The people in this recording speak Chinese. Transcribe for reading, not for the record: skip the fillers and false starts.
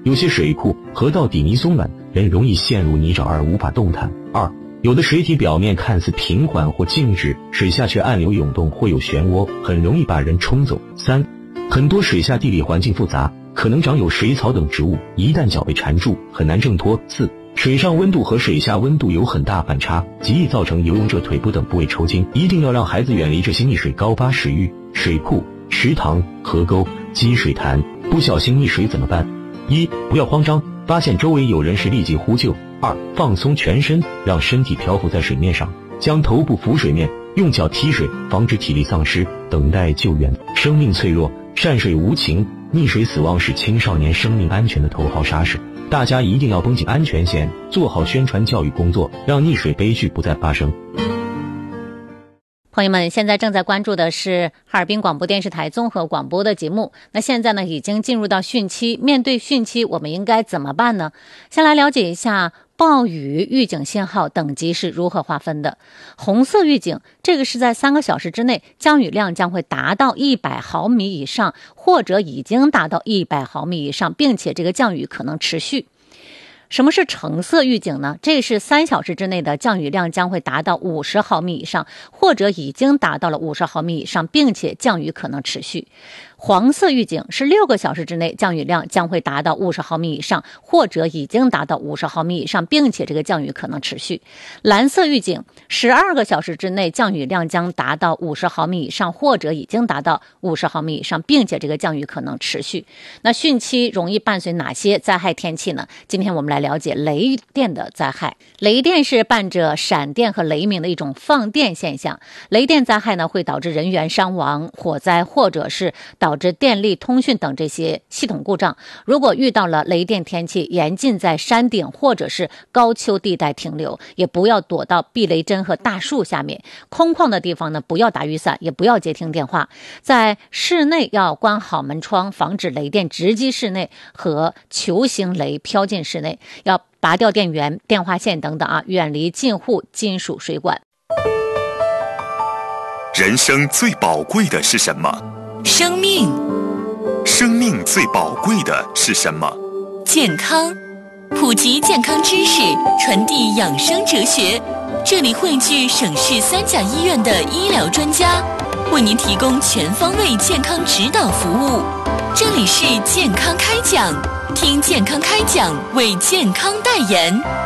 有些水库、河道底泥松软，人容易陷入泥沼而无法动弹。2. 有的水体表面看似平缓或静止，水下却暗流涌动或有漩涡，很容易把人冲走。3. 很多水下地理环境复杂，可能长有水草等植物，一旦脚被缠住，很难挣脱。4. 水上温度和水下温度有很大反差，极易造成游泳者腿部等部位抽筋，一定要让孩子远离这些溺水高发水域、水库、池塘、河沟、积水潭。不小心溺水怎么办？1. 不要慌张，发现周围有人时立即呼救。2. 放松全身，让身体漂浮在水面上，将头部浮水面，用脚踢水，防止体力丧失，等待救援。生命脆弱，善水无情，溺水死亡是青少年生命安全的头号杀手。大家一定要绷紧安全线，做好宣传教育工作，让溺水悲剧不再发生。 朋友们，现在正在关注的是哈尔滨广播电视台综合广播的节目。那现在呢，已经进入到汛期，面对汛期，我们应该怎么办呢？先来了解一下暴雨预警信号等级是如何划分的。红色预警，这个是在3个小时之内降雨量将会达到100毫米以上，或者已经达到100毫米以上，并且这个降雨可能持续。什么是橙色预警呢？这是3小时之内的降雨量将会达到50毫米以上，或者已经达到了50毫米以上，并且降雨可能持续。黄色预警是6个小时之内降雨量将会达到50毫米以上，或者已经达到50毫米以上，并且这个降雨可能持续。蓝色预警12个小时之内降雨量将达到50毫米以上，或者已经达到50毫米以上，并且这个降雨可能持续。那汛期容易伴随哪些灾害天气呢？今天我们来了解雷电的灾害。雷电是伴着闪电和雷鸣的一种放电现象。雷电灾害呢，会导致人员伤亡、火灾，或者是导致电力、通讯等这些系统故障。如果遇到了雷电天气，严禁在山顶或者是高丘地带停留，也不要躲到避雷针和大树下面。空旷的地方呢，不要打雨伞，也不要接听电话。在室内要关好门窗，防止雷电直击室内和球形雷飘进室内。要拔掉电源、电话线等等远离近户金属水管。 人生最宝贵的是什么？ 生命。 生命最宝贵的是什么？ 健康。普及健康知识，传递养生哲学。这里汇聚省市3甲医院的医疗专家，为您提供全方位健康指导服务。这里是健康开讲，听健康开讲，为健康代言。